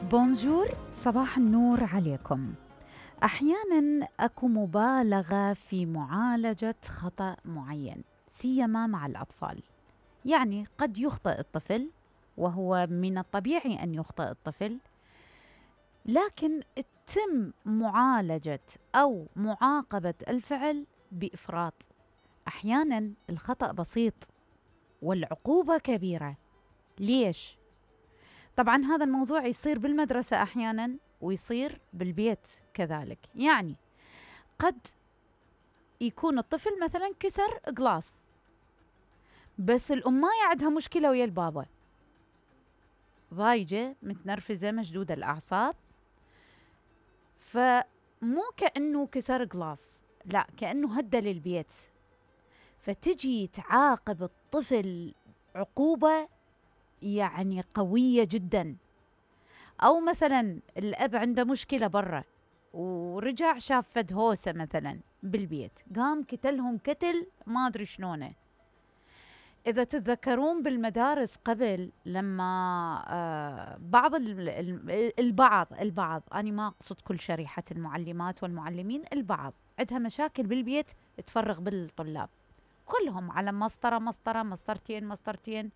بونجور، صباح النور عليكم. أحياناً أكو مبالغة في معالجة خطأ معين، سيما مع الأطفال. يعني قد يخطئ الطفل، وهو من الطبيعي أن يخطئ الطفل، لكن تم معالجة أو معاقبة الفعل بإفراط. أحياناً الخطأ بسيط والعقوبة كبيرة. ليش؟ طبعا هذا الموضوع يصير بالمدرسة أحيانا ويصير بالبيت كذلك. يعني قد يكون الطفل مثلا كسر قلاص، بس الأماية عندها مشكلة ويا البابا، ضايجة متنرفزة مشدودة الأعصاب، فمو كأنه كسر قلاص، لا كأنه هدى للبيت، فتجي تعاقب الطفل عقوبة يعني قوية جدا. أو مثلا الأب عنده مشكلة برا ورجع شاف فد هوسة مثلا بالبيت، قام كتلهم كتل ما أدري شلونه. إذا تتذكرون بالمدارس قبل لما بعض البعض أنا ما أقصد كل شريحة المعلمات والمعلمين، البعض عندها مشاكل بالبيت تفرغ بالطلاب كلهم على مسطرتين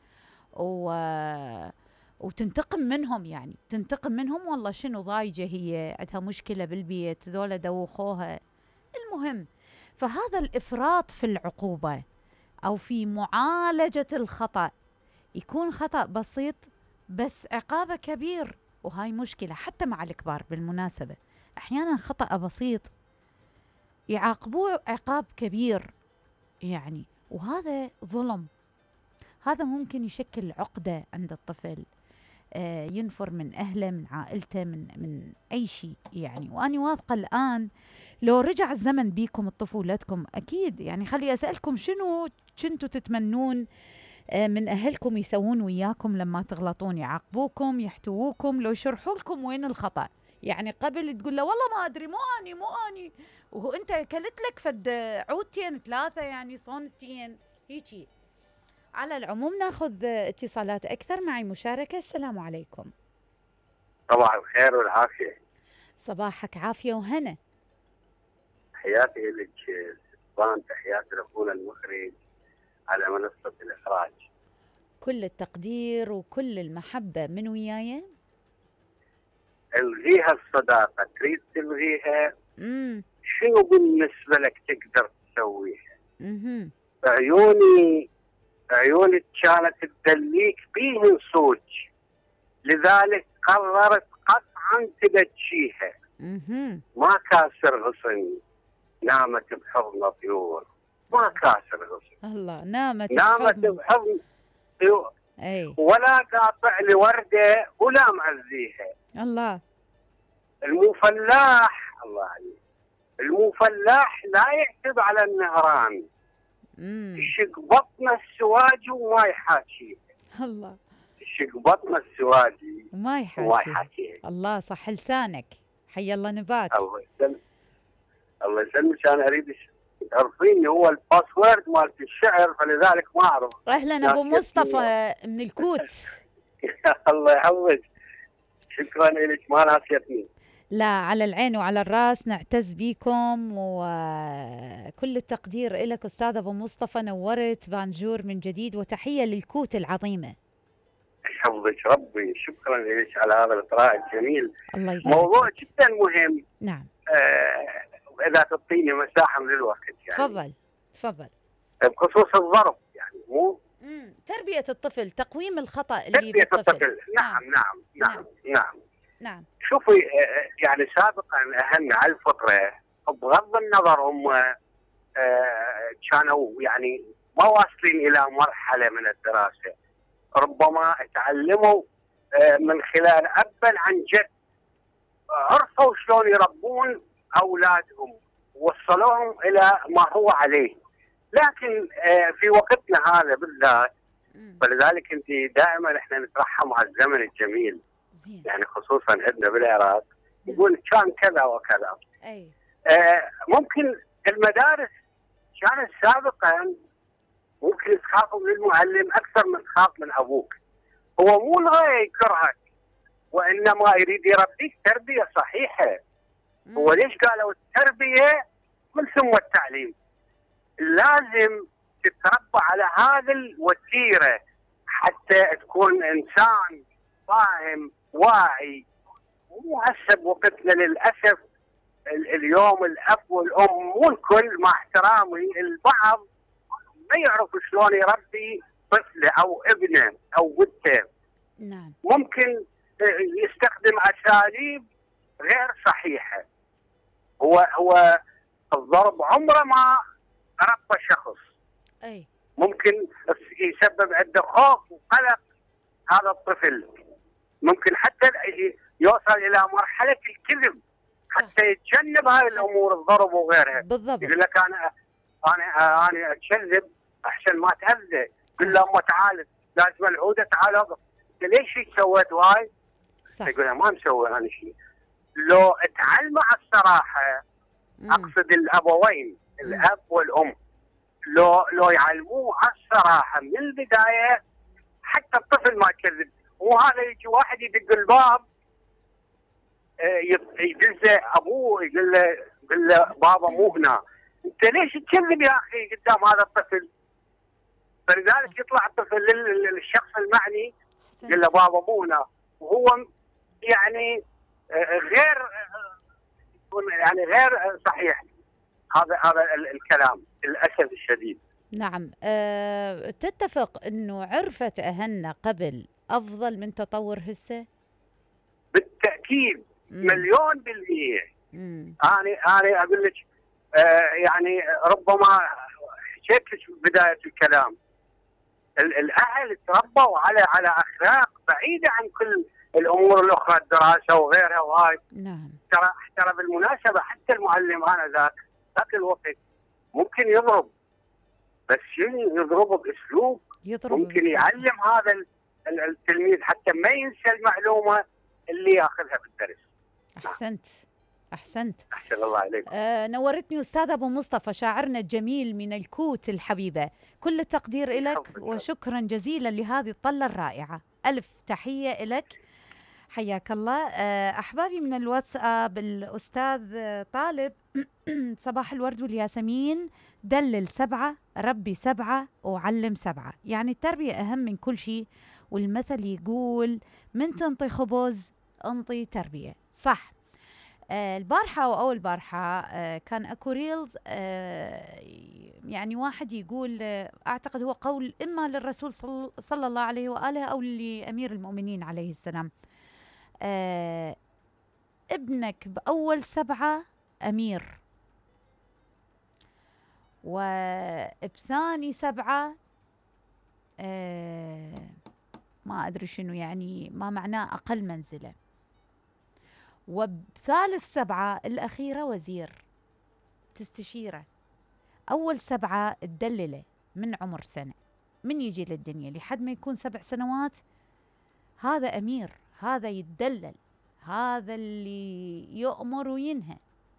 وتنتقم منهم. يعني تنتقم منهم، والله شنو ضايجة هي، عندها مشكلة بالبيت، ذولا دوخوها. المهم، فهذا الإفراط في العقوبة أو في معالجة الخطأ، يكون خطأ بسيط بس عقابه كبير، وهاي مشكلة حتى مع الكبار بالمناسبة. أحيانا خطأ بسيط يعاقبوه عقاب كبير، يعني وهذا ظلم. هذا ممكن يشكل عقدة عند الطفل، ينفر من أهله، من عائلته، من أي شيء. يعني وأنا واثقة الآن لو رجع الزمن بيكم طفولتكم، أكيد يعني خلي أسألكم شنو كنتوا تتمنون من أهلكم يسوون وياكم لما تغلطون؟ يعاقبوكم، يحتووكم، لو يشرحوا لكم وين الخطأ؟ يعني قبل تقول له والله ما أدري، مو أني وهو أنت كلت لك فد عودتين ثلاثة، يعني صونتين هيجي. على العموم ناخذ اتصالات أكثر. معي مشاركة. السلام عليكم. صباح الخير والعافية. صباحك عافية وهنا. تحياتي لك سلطان، تحياتي لأخونا المخرج على منصة الإخراج. كل التقدير وكل المحبة من وياي. الغيها الصداقة، تريد تلغيها؟ شنو بالنسبة لك تقدر تسويها؟ عيوني كانت تدليك بيهن صوج، لذلك قررت قطعا تبكيها. ما كاسر غصن، نامت بحضن طيور. ما كاسر غصن، الله، نامت بحضن طيور. أي. ولا قاطع لي وردة ولا معزيها. الله. المفلاح، الله عليه، المفلاح لا يعتب على النهران، يشق بطن السواج وما يحاكيه. الله. يشق بطن السواج وما يحاكيه. الله، صح لسانك، حي الله نباك. الله يسلمك، الله يسلمك. انا اريد تعرفيني هو الباسورد مالت الشعر، فلذلك ما اعرف. اهلا ابو مصطفى من الكوت. الله يحفظك، شكرا لك، ما ناسيتني. لا، على العين وعلى الراس، نعتز بيكم وكل التقدير لك أستاذ أبو مصطفى. نورت بانجور من جديد، وتحية للكوت العظيمة. يحفظك ربي، شكرا لك على هذا الإطراء الجميل. الله يبارك. موضوع جدا مهم. نعم. إذا تعطيني مساحة من الوقت يعني. تفضل. بخصوص الضرب، يعني مو تربية الطفل، تقويم الخطأ اللي تربية الطفل. نعم. شوفي، يعني سابقا أهلنا على الفطرة، بغض النظر هم كانوا يعني ما واصلين إلى مرحلة من الدراسة، ربما تعلموا من خلال أبا عن جد، عرفوا شلون يربون أولادهم، وصلوهم إلى ما هو عليه. لكن في وقتنا هذا بالذات، فلذلك انت دائما احنا نترحم على الزمن الجميل. يعني خصوصا عندنا بالعراق يقول كان كذا وكذا. اي. ممكن المدارس كانت سابقا ممكن تخاف من المعلم اكثر من تخاف من ابوك. هو مو الغايه يكرهك، وإنما يريد يربيك تربية صحيحة. هو ليش قالوا التربية من ثم التعليم؟ لازم تتربى على هذه الوتيرة حتى تكون إنسان فاهم واعي. مو هسه بوقتنا للأسف اليوم الأب والأم مو الكل، مع احترامي، البعض ما يعرف شلون يربي طفله أو ابنه أو بنته. نعم. ممكن يستخدم أساليب غير صحيحة. هو الضرب عمره ما ربى شخص. أي. ممكن يسبب عنده خوف وقلق هذا الطفل، ممكن حتى يوصل الى مرحله الكذب حتى يتجنب هاي الامور، الضرب وغيرها. بالضبط. يقول لك انا اتكذب احسن ما اتاذى. قل له امه تعال لازم العوده تعال اقف. انت ليش سويت هاي؟ يقول ما مسوي انا شيء. لو تعلموا على الصراحه، اقصد الابوين الاب والام، لو يعلموه على الصراحه من البدايه حتى الطفل ما يكذب. مو هذا يجي واحد يدق الباب يدز ابوه يقول له بابا مو هنا. انت ليش تكذب يا اخي قدام هذا الطفل؟ فلذلك يطلع الطفل للشخص المعني يقول له بابا مو هنا، وهو يعني غير صحيح. هذا الكلام للاسف الشديد. نعم. تتفق انه عرفة اهلنا قبل افضل من تطور هسه؟ بالتاكيد. مليون بالمية. انا اقول لك يعني ربما حكيت لك بدايه الكلام، الاهل تربوا على اخلاق بعيده عن كل الامور الاخرى، الدراسه وغيرها وهاي. نعم. ترى بالمناسبه حتى المعلم انا ذاك الوقت ممكن يضرب، بس يضربه باسلوب ممكن يعلم هذا التلميذ حتى ما ينسى المعلومه اللي ياخذها بالدرس. احسنت. احسنت. احسن الله عليك. نورتني استاذ ابو مصطفى، شاعرنا الجميل من الكوت الحبيبه. كل التقدير لك وشكرا جزيلا لهذه الطله الرائعه. الف تحيه لك، حياك الله. احبابي من الواتساب، الاستاذ طالب صباح الورد والياسمين، دلل 7 ربي 7 وعلم 7. يعني التربيه اهم من كل شيء، والمثل يقول من تنطي خبز انطي تربيه. صح. البارحة أو أول بارحة كان أكو ريلز، يعني واحد يقول أعتقد هو قول إما للرسول صلى الله عليه وآله أو لأمير المؤمنين عليه السلام، ابنك بأول 7 أمير، وبثاني 7 ما أدري شنو يعني، ما معناه أقل منزلة، وبثالث 7 الأخيرة وزير تستشيره. أول 7 تدلله من عمر سنة، من يجي للدنيا لحد ما يكون 7 سنوات هذا أمير، هذا يتدلل، هذا اللي يؤمر وينهى.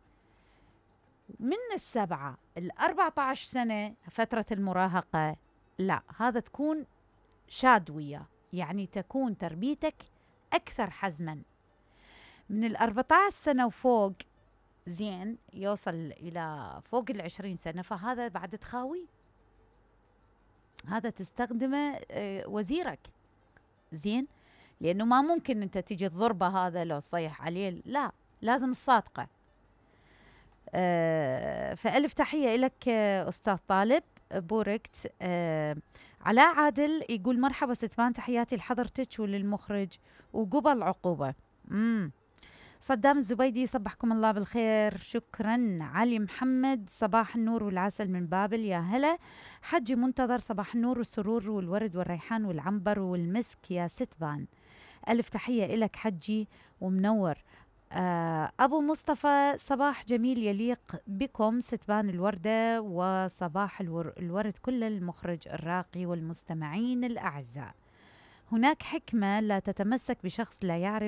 من 7 ل 14 سنة فترة المراهقة لا، هذا تكون شاد وياه، يعني تكون تربيتك أكثر حزما. من 14 سنة وفوق زين، يوصل إلى فوق 20 سنة، فهذا بعد تخاوي، هذا تستخدمه وزيرك زين، لأنه ما ممكن أنت تيجي تضربه هذا لو صيح عليه، لا، لازم الصادقة. فألف تحية لك أستاذ طالب، بوركت. علاء عادل يقول مرحبا ستمان، تحياتي لحضرتك وللمخرج وقبل عقوبة. صدام الزبيدي صبحكم الله بالخير، شكرا. علي محمد صباح النور والعسل من بابل، يا هلا. حجي منتظر صباح النور والسرور والورد والريحان والعنبر والمسك يا ستبان. ألف تحية لك حجي ومنور. أبو مصطفى صباح جميل يليق بكم ستبان الوردة، وصباح الورد كل المخرج الراقي والمستمعين الأعزاء. هناك حكمة لا تتمسك بشخص لا يعرف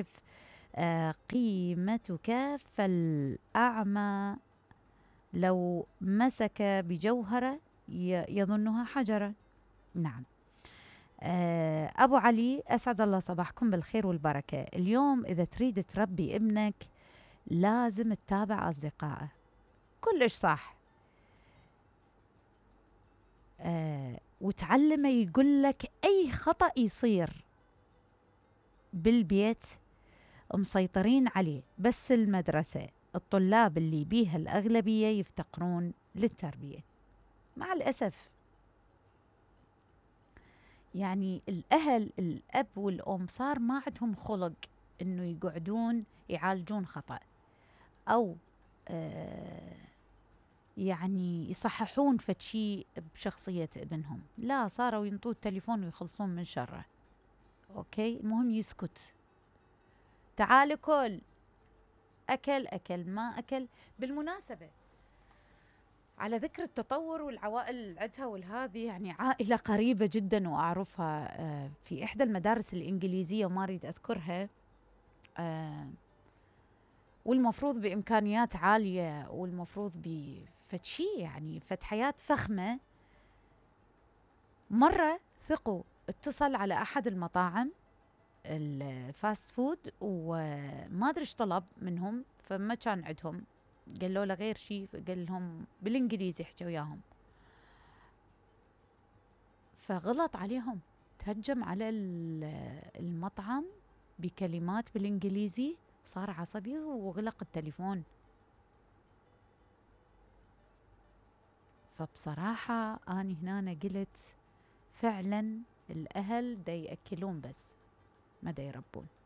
قيمتك، فالأعمى لو مسك بجوهرة يظنها حجرة. نعم. أبو علي، أسعد الله صباحكم بالخير والبركة. اليوم إذا تريد تربي ابنك لازم تتابع أصدقائه. كلش صح. وتعلمه يقول لك أي خطأ يصير بالبيت مسيطرين عليه، بس المدرسة الطلاب اللي بيها الأغلبية يفتقرون للتربية مع الأسف. يعني الأهل، الأب والأم صار ما عندهم خلق إنه يقعدون يعالجون خطأ أو يعني يصححون فشي بشخصية ابنهم. لا، صاروا ينطوا التليفون ويخلصون من شره. أوكي، المهم يسكت. تعال كل، أكل ما أكل. بالمناسبة، على ذكر التطور والعوائل اللي عندها والهذه، يعني عائلة قريبة جدا وأعرفها في إحدى المدارس الإنجليزية وما أريد أذكرها، والمفروض بإمكانيات عالية والمفروض بفتشي يعني حياة فخمة. مرة ثقوا اتصل على أحد المطاعم الفاست فود وما أدري ايش طلب منهم، فما كان عندهم، قالوا له غير شيء، قال لهم بالإنجليزي حكوا وياهم، فغلط عليهم، تهجم على المطعم بكلمات بالإنجليزي وصار عصبي وغلق التليفون. فبصراحة أنا هنا قلت فعلا الأهل دا يأكلون بس ما دا يربون.